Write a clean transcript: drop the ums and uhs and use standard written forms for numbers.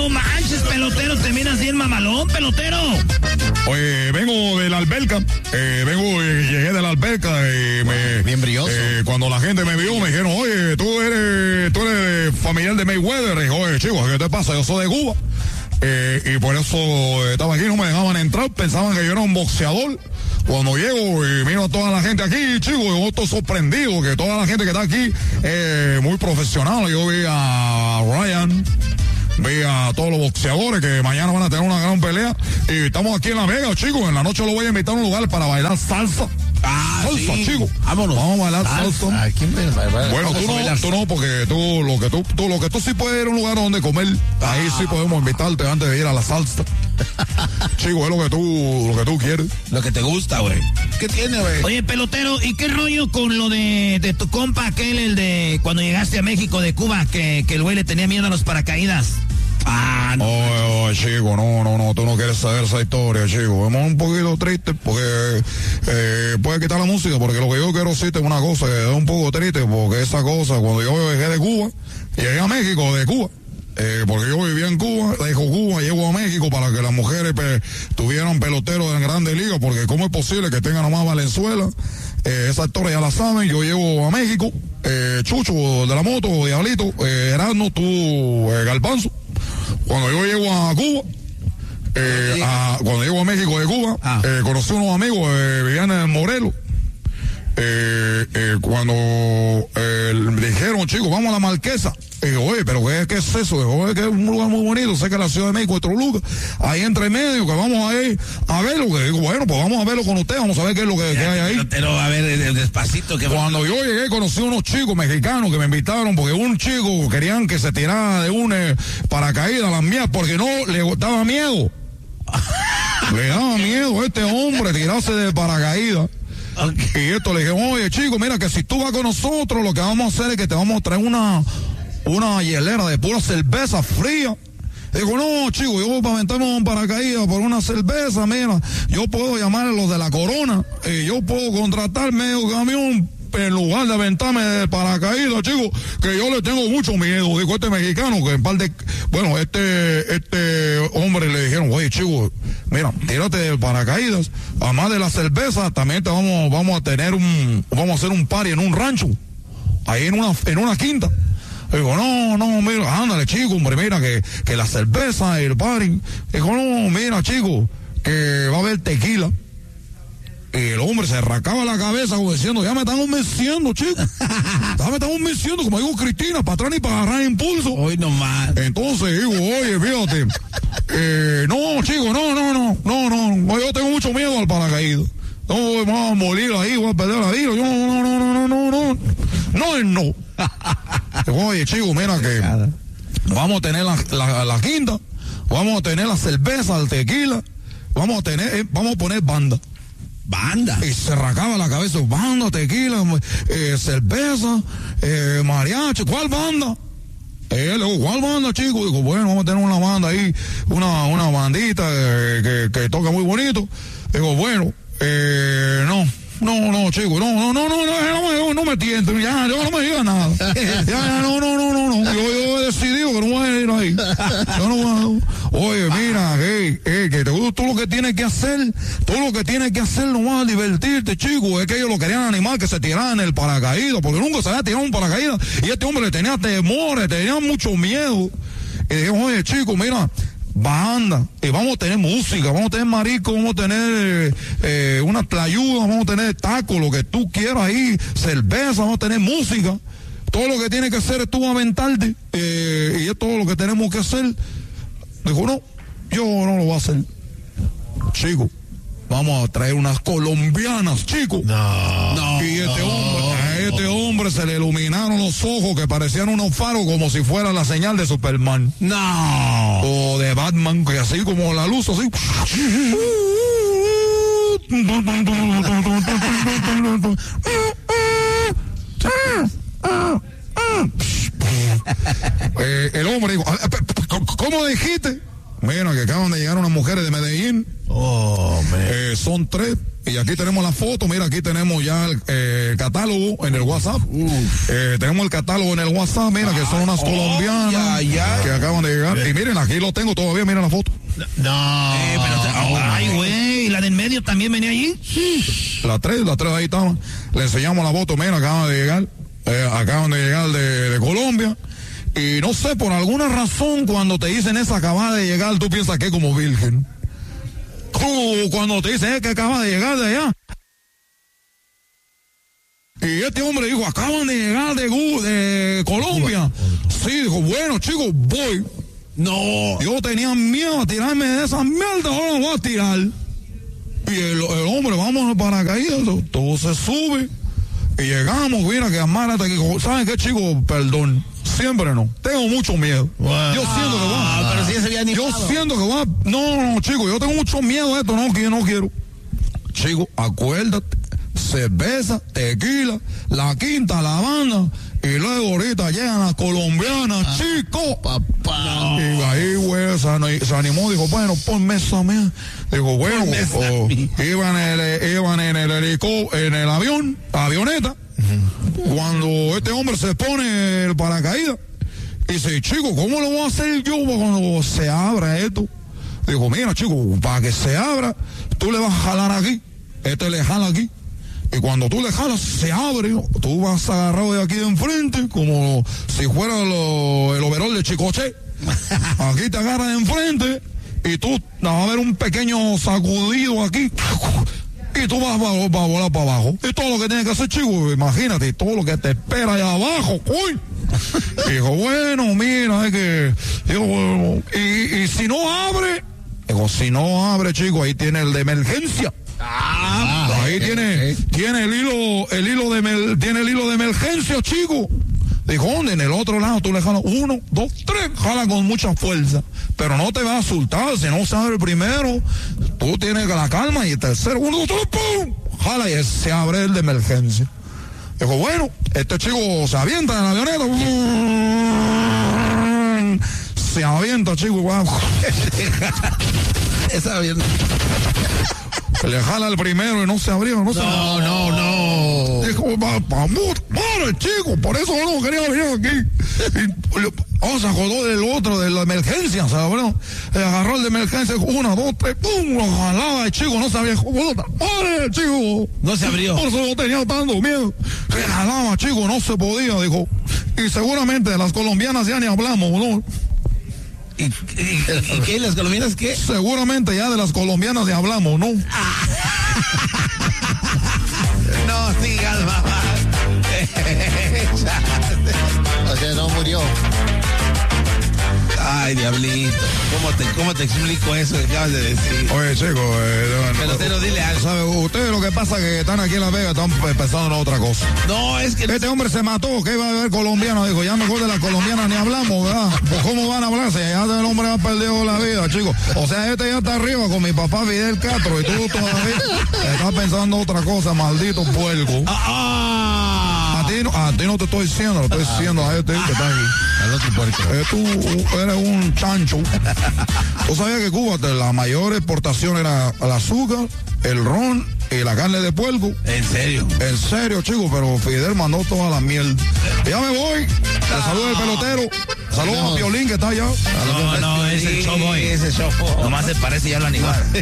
No manches, pelotero, te miras bien mamalón, pelotero. Oye, vengo de la alberca, llegué de la alberca y bien brilloso. Cuando la gente me vio me dijeron, oye, tú eres familiar de Mayweather. Y dije, oye, chicos, ¿qué te pasa? Yo soy de Cuba. Y por eso estaba aquí, no me dejaban entrar, pensaban que yo era un boxeador. Cuando llego y miro a toda la gente aquí, chicos, yo estoy sorprendido que toda la gente que está aquí muy profesional. Yo vi a Ryan, vi a todos los boxeadores que mañana van a tener una gran pelea. Y estamos aquí en La Vega, chicos. En la noche lo voy a invitar a un lugar para bailar salsa. Salsa, sí, chicos. Vámonos. Vamos a bailar salsa. ¿A quién bueno, tú no, porque lo que tú sí puedes ir a un lugar donde comer. Ahí sí podemos invitarte antes de ir a la salsa. Chico, es lo que tú quieres. Lo que te gusta, güey. ¿Qué tiene, güey? Oye, pelotero, ¿y qué rollo con lo de tu compa aquel, el de cuando llegaste a México de Cuba, que el güey le tenía miedo a los paracaídas? No. Oye, chico, no, tú no quieres saber esa historia, chico. Estamos un poquito tristes porque puedes quitar la música, porque lo que yo quiero decirte es una cosa que es un poco triste, porque esa cosa, cuando yo llegué de Cuba, llegué a México de Cuba, porque yo vivía en Cuba, dejo Cuba, llego a México para que las mujeres tuvieran peloteros en Grandes Ligas, porque cómo es posible que tengan nomás Valenzuela. Esa historia ya la saben. Yo llego a México, Chucho de la moto, Diablito, Erasmo, tú, Galpanzo. Cuando yo llego a Cuba, cuando llego a México de Cuba, conocí unos amigos, vivían en Morelos. Cuando me dijeron, chicos, vamos a la Marquesa. Y digo, oye, pero ¿qué es eso? Digo, que es un lugar muy bonito, sé que la Ciudad de México es otro lugar. Ahí entre medio, que vamos a ir a verlo. Que digo, bueno, pues vamos a verlo con ustedes, vamos a ver qué es lo que hay ahí. Pero a ver, despacito. Cuando yo llegué, conocí unos chicos mexicanos que me invitaron, porque un chico querían que se tirara de un paracaídas a las mías, porque no le daba miedo. Le daba miedo a este hombre tirarse de paracaídas. Okay. Y esto le dije, oye, chico, mira que si tú vas con nosotros, lo que vamos a hacer es que te vamos a traer una hielera de pura cerveza fría. Digo, no, chico, yo para aventarme un paracaídas por una cerveza, mira, yo puedo llamar a los de la Corona, yo puedo contratar medio camión en lugar de aventarme de paracaídas, chico, que yo le tengo mucho miedo. Digo, este mexicano, que en par de... Bueno, este hombre le dijeron, oye, chico, mira, tírate de paracaídas, además de la cerveza, también te vamos a hacer un party en un rancho, ahí en una quinta. Digo, no, mira, ándale, chico, hombre, mira, que la cerveza y el party. Digo, no, mira, chico, que va a haber tequila. Y el hombre se arrancaba la cabeza como diciendo, ya me están convenciendo, chico. Ya me están convenciendo, como digo Cristina, para atrás ni para agarrar impulso. Hoy nomás. Entonces digo, oye, fíjate, no, chico, no, yo tengo mucho miedo al paracaídas. No, vamos a morir ahí, voy a perder la vida. No. Oye, chico, mira que vamos a tener la quinta, vamos a tener la cerveza, el tequila, vamos a poner banda. Y se arrancaba la cabeza, banda, tequila, cerveza, mariachi, ¿cuál banda? Le digo, ¿cuál banda, chico? Digo, bueno, vamos a tener una banda ahí, una bandita que toca muy bonito. Digo, bueno, no, chico, no me tienten, ya, yo no me digas nada. Ya, no. Yo he decidido que no voy a ir ahí. Yo no voy a... Oye, mira, que tú lo que tienes que hacer, no vas a divertirte, chico. Es que ellos lo querían animar, que se tiraran en el paracaídas, porque nunca se había tirado un paracaídas. Y este hombre le tenía temores, tenía mucho miedo. Y dije, oye, chico, mira, banda, y vamos a tener música, vamos a tener marisco, vamos a tener una tlayuda, vamos a tener tacos, lo que tú quieras ahí, cerveza, vamos a tener música. Todo lo que tienes que hacer es tú aventarte, y es todo lo que tenemos que hacer. Dijo, no, yo no lo voy a hacer. Chico, vamos a traer unas colombianas, chico. No. Y a este hombre se le iluminaron los ojos que parecían unos faros como si fuera la señal de Superman. No. O de Batman, que así como la luz, así. El hombre dijo, ¿cómo dijiste? Mira, que acaban de llegar unas mujeres de Medellín. Oh, man. Son 3. Y aquí tenemos la foto, mira, aquí tenemos ya el catálogo en el WhatsApp. Tenemos el catálogo en el WhatsApp, mira, que son unas colombianas que acaban de llegar. Y miren, aquí lo tengo todavía, miren la foto. No. Ay, güey, ¿la del medio también venía allí? Las tres ahí estaban. Le enseñamos la foto, mira, acaban de llegar. Acaban de llegar de Colombia. Y no sé, por alguna razón, cuando te dicen esa acaba de llegar, tú piensas que es como virgen. Cuando te dicen que acaba de llegar de allá. Y este hombre dijo, acaban de llegar de Colombia. Sí, dijo, bueno, chicos, voy. No. Yo tenía miedo a tirarme de esa mierda, ahora lo voy a tirar. Y el hombre, vámonos para caídas, todo se sube. Y llegamos, mira que amárate aquí. ¿Saben qué, chicos? Perdón. Siempre no. Tengo mucho miedo. Yo siento que va. Pero si ese había Yo siento que va. No, chicos, yo tengo mucho miedo a esto. No quiero. Chicos, acuérdate. Cerveza, tequila, la quinta, la banda. Y luego ahorita llegan las colombianas, chicos. Papá. Y ahí, güey, se animó. Dijo, bueno, ponme esa mía. Dijo, bueno, iban en el helicóptero, en el avión, avioneta. Cuando este hombre se pone el paracaídas y dice, chico, ¿cómo lo voy a hacer yo cuando se abra esto? Digo, mira, chico, para que se abra, tú le vas a jalar aquí, este le jala aquí, y cuando tú le jalas, se abre, tú vas agarrado de aquí de enfrente, como si fuera el overol de Chicoche. Aquí te agarras de enfrente y tú vas a ver un pequeño sacudido aquí. Y tú vas a volar para abajo. Y todo lo que tienes que hacer, chico, imagínate, todo lo que te espera allá abajo, uy. Dijo, bueno, mira, es que... Digo, bueno, y si no abre... Digo, si no abre, chico, ahí tiene el de emergencia. Ahí tiene el hilo de emergencia, chico. Dijo, ¿dónde? En el otro lado tú le jalas 1, 2, 3, jala con mucha fuerza. Pero no te vas a asustar, si no se abre el primero, tú tienes la calma y el tercero, 1, 2, 3, ¡pum! Jala y se abre el de emergencia. Dijo, bueno, este chico se avienta en la avioneta. Se avienta, chico, igual. Esa avioneta. Le jala el primero y no se abrió, no. Dijo, madre, chico, por eso no quería venir aquí. Y, se acordó del otro, de la emergencia, se abrió. Agarró el de emergencia, 1, 2, 3, pum, lo jalaba, el chico no sabía, madre, chico. No se abrió. Por eso no tenía tanto miedo. Le jalaba, chico, no se podía, dijo. Y seguramente de las colombianas ya ni hablamos, ¿no? ¿Y qué? ¿Las colombianas qué? Seguramente ya de las colombianas ya hablamos, ¿no? No sigas, mamá. O sea, no murió. Ay, diablito. ¿Cómo te explico eso que acabas de decir? Oye, chicos, Pelotero, dile algo. ¿sabe? Ustedes lo que pasa es que están aquí en La Vega, están pensando en otra cosa. No, es que... Este hombre se mató, que iba a haber colombiano, dijo, ya mejor de las colombianas ni hablamos, ¿verdad? Pues ¿cómo van a hablar si ya el hombre ha perdido la vida, chicos? O sea, este ya está arriba con mi papá Fidel Castro y tú todavía estás pensando otra cosa, maldito puerco. A ti no te estoy diciendo, lo estoy diciendo a este que está aquí. Al otro puerco. Tú eres un chancho. ¿Tú sabías que Cuba la mayor exportación era el azúcar, el ron y la carne de puerco? ¿En serio? En serio, chicos, pero Fidel mandó toda la miel. Ya me voy. Te saludo el pelotero. Saludos a Piolín que está allá. No, ese es el Showboy. Nomás se parece ya al animal.